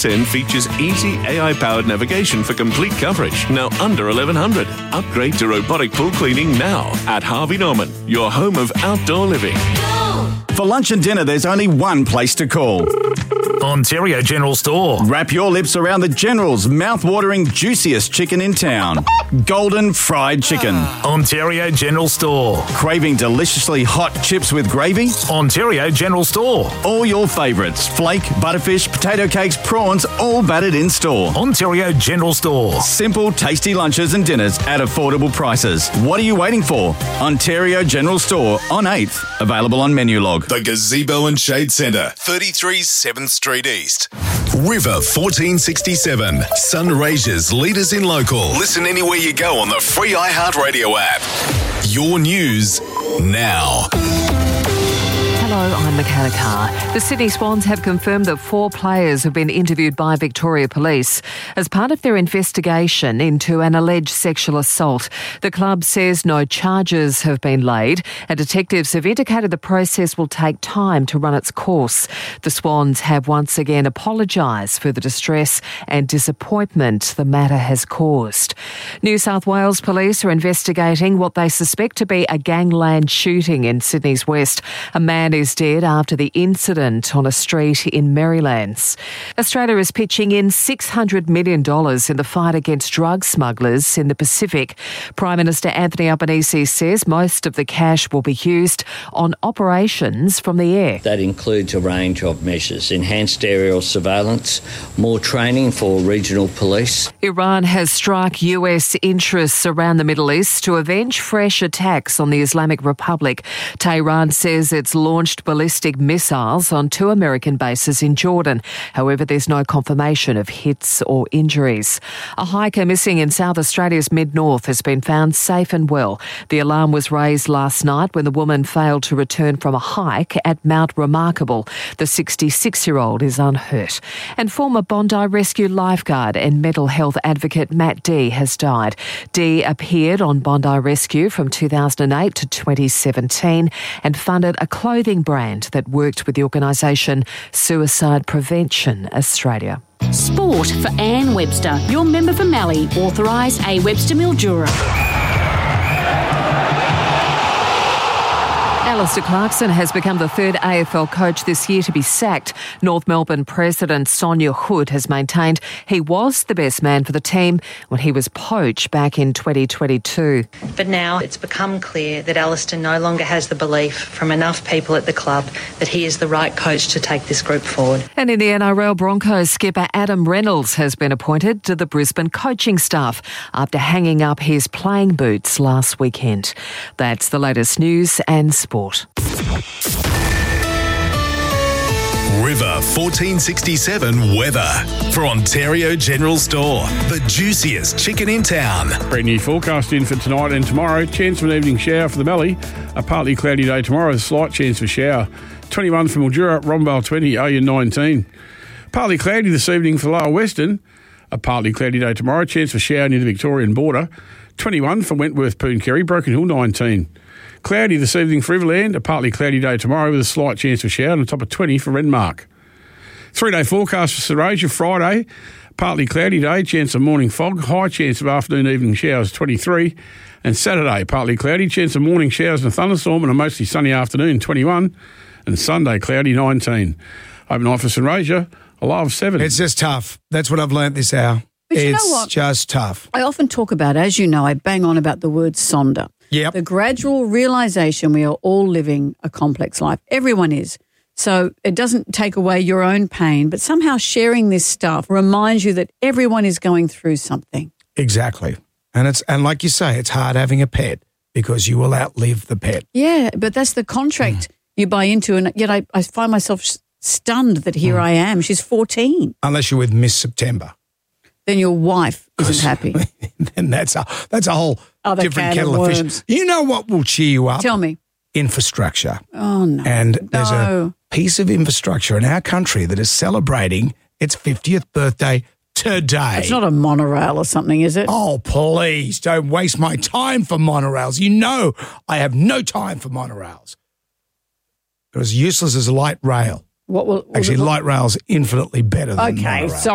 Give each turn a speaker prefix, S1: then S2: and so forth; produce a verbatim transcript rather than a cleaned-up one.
S1: ten features easy A I-powered navigation for complete coverage. Now under eleven hundred. Upgrade to robotic pool cleaning now at Harvey Norman, your home of outdoor living.
S2: For lunch and dinner, there's only one place to call.
S3: Ontario General Store.
S2: Wrap your lips around the General's mouth-watering, juiciest chicken in town. Golden fried chicken.
S3: Ontario General Store.
S2: Craving deliciously hot chips with gravy?
S3: Ontario General Store.
S2: All your favourites. Flake, butterfish, potato cakes, prawns, all battered in store.
S3: Ontario General Store.
S2: Simple, tasty lunches and dinners at affordable prices. What are you waiting for? Ontario General Store on eighth. Available on menu log.
S4: The Gazebo and Shade Centre, thirty-three seventh Street East. River fourteen sixty-seven. Sunraysia's leaders in local. Listen anywhere you go on the free iHeartRadio app. Your news now.
S5: Hello, I'm Michaela Carr. The Sydney Swans have confirmed that four players have been interviewed by Victoria Police as part of their investigation into an alleged sexual assault. The club says no charges have been laid, and detectives have indicated the process will take time to run its course. The Swans have once again apologised for the distress and disappointment the matter has caused. New South Wales Police are investigating what they suspect to be a gangland shooting in Sydney's west. A man is dead after the incident on a street in Merrylands. Australia is pitching in six hundred million dollars in the fight against drug smugglers in the Pacific. Prime Minister Anthony Albanese says most of the cash will be used on operations from the air.
S6: That includes a range of measures: enhanced aerial surveillance, more training for regional police.
S5: Iran has struck U S interests around the Middle East to avenge fresh attacks on the Islamic Republic. Tehran says it's launched ballistic missiles on two American bases in Jordan. However, there's no confirmation of hits or injuries. A hiker missing in South Australia's mid-north has been found safe and well. The alarm was raised last night when the woman failed to return from a hike at Mount Remarkable. The sixty-six-year-old is unhurt. And former Bondi Rescue lifeguard and mental health advocate Matt Dee has died. Dee appeared on Bondi Rescue from two thousand eight to twenty seventeen and funded a clothing brand that worked with the organisation Suicide Prevention Australia.
S7: Sport for Anne Webster, your member for Mallee, authorised A Webster Mildura.
S5: Alistair Clarkson has become the third A F L coach this year to be sacked. North Melbourne President Sonia Hood has maintained he was the best man for the team when he was poached back in twenty twenty-two.
S8: But now it's become clear that Alistair no longer has the belief from enough people at the club that he is the right coach to take this group forward.
S5: And in the N R L, Broncos skipper Adam Reynolds has been appointed to the Brisbane coaching staff after hanging up his playing boots last weekend. That's the latest news and sport.
S4: River fourteen sixty-seven weather for Ontario General Store, the juiciest chicken in town.
S9: Brand new forecast in for tonight and tomorrow. Chance of an evening shower for the Mallee. A partly cloudy day tomorrow, a slight chance for shower. twenty-one for Mildura, Rombale twenty, Oyen nineteen. Partly cloudy this evening for Lower Western. A partly cloudy day tomorrow, chance for shower near the Victorian border. twenty-one for Wentworth, Pooncarry, Broken Hill nineteen. Cloudy this evening for Riverland, a partly cloudy day tomorrow with a slight chance for shower, on the top of twenty for Renmark. Three-day forecast for Serasia, Friday, partly cloudy day, chance of morning fog, high chance of afternoon evening showers, twenty-three. And Saturday, partly cloudy, chance of morning showers and a thunderstorm and a mostly sunny afternoon, twenty-one. And Sunday, cloudy, nineteen. Overnight for Serasia, a low of seven.
S10: It's just tough. That's what I've learnt this hour.
S11: But you
S10: it's
S11: know what?
S10: just tough.
S11: I often talk about, as you know, I bang on about the word sonder.
S10: Yep.
S11: The gradual realisation we are all living a complex life. Everyone is. So it doesn't take away your own pain, but somehow sharing this stuff reminds you that everyone is going through something.
S10: Exactly. And it's and like you say, it's hard having a pet because you will outlive the pet.
S11: Yeah, but that's the contract mm. you buy into, and yet I, I find myself stunned that here mm. I am. She's fourteen.
S10: Unless you're with Miss September.
S11: Then your wife isn't happy.
S10: Then that's a that's a whole
S11: Other
S10: different kettle
S11: of,
S10: of
S11: worms.
S10: fish. You know what will cheer you up?
S11: Tell me.
S10: Infrastructure.
S11: Oh, no.
S10: And there's
S11: no.
S10: a piece of infrastructure in our country that is celebrating its fiftieth birthday today.
S11: It's not a monorail or something, is it?
S10: Oh, please, don't waste my time for monorails. You know I have no time for monorails. They're as useless as a light rail.
S11: What will,
S10: Actually, light rail's infinitely better than
S11: okay,
S10: monorail.
S11: so